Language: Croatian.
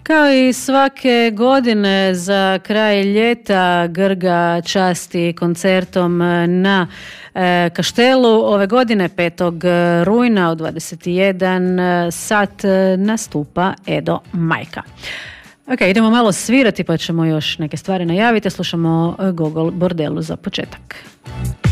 Kao i svake godine za kraj ljeta Grga časti koncertom na Kaštelu. Ove godine 5. rujna u 21 sat nastupa Edo Majka. Ok, idemo malo svirati pa ćemo još neke stvari najaviti. Slušamo Gogol Bordelu za početak.